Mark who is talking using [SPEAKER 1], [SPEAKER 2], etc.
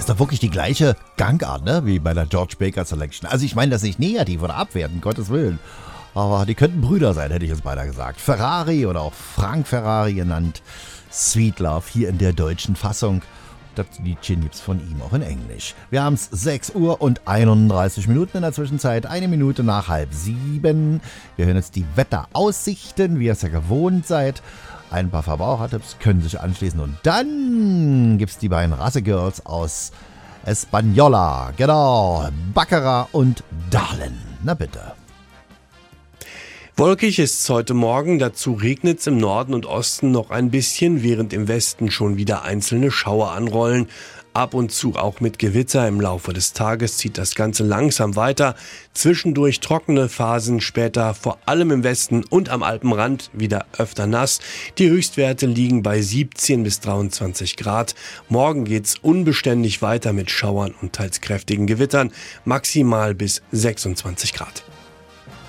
[SPEAKER 1] ist doch wirklich die gleiche Gangart, ne? Wie bei der George Baker Selection. Also ich meine das nicht negativ oder abwertend, Gottes Willen. Aber die könnten Brüder sein, hätte ich jetzt beinahe gesagt. Ferrari oder auch Frank Ferrari genannt. Sweet Love hier in der deutschen Fassung. Das Liedchen gibt's von ihm auch in Englisch. Wir haben es 6 Uhr und 31 Minuten in der Zwischenzeit. 1 Minute nach 6:30. Wir hören jetzt die Wetteraussichten, wie ihr es ja gewohnt seid. Ein paar Verbrauchertipps können sich anschließen. Und dann gibt's die beiden Rassegirls aus Española. Genau, Baccarat und Darlin. Na bitte.
[SPEAKER 2] Wolkig ist es heute Morgen, dazu regnet es im Norden und Osten noch ein bisschen, während im Westen schon wieder einzelne Schauer anrollen. Ab und zu auch mit Gewitter. Im Laufe des Tages zieht das Ganze langsam weiter. Zwischendurch trockene Phasen, später vor allem im Westen und am Alpenrand wieder öfter nass. Die Höchstwerte liegen bei 17 bis 23 Grad. Morgen geht's unbeständig weiter mit Schauern und teils kräftigen Gewittern, maximal bis 26 Grad.